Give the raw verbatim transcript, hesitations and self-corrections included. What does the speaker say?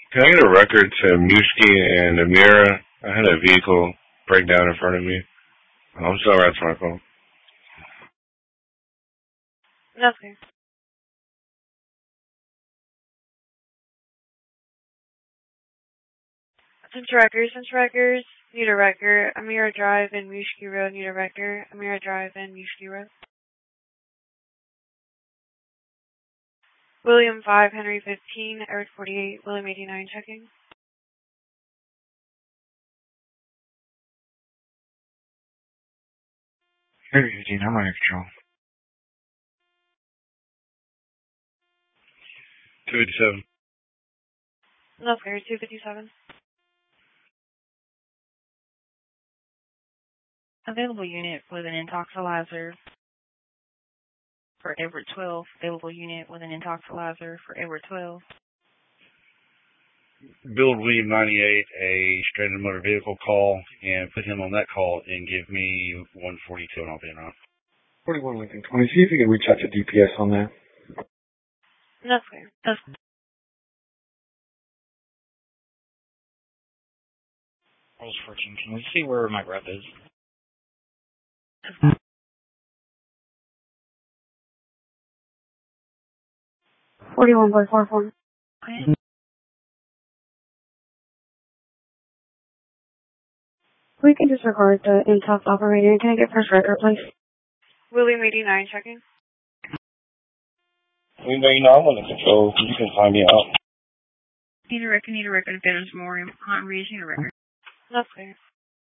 Can I get a record to Muski and Amira? I had a vehicle break down in front of me. I'm still right to my phone. That's okay. Central Records, Central Records, need a record. Amira Drive and Muski Road, need a record. Amira Drive and Muski Road. William five, Henry fifteen, Eric forty-eight, William eighty-nine, checking. Henry fifteen, I'm under control. two eighty-seven. That's okay, two fifty-seven. Available unit with an intoxilizer for Everett twelve. Available unit with an intoxilizer for Everett twelve. Build William ninety-eight a stranded motor vehicle call and put him on that call and give me one forty-two and I'll be around. forty-one Lincoln twenty. See if you can reach out to D P S on that. That's okay. That's Rolls fourteen. Can we see where my rep is? forty-one point four four. okay. We can disregard the Intox operator. Can I get first record, please? William eighty-nine, checking. Anybody know I'm under control. You can find me out. Need a record, need a record if there's more on reach, need a record. That's okay.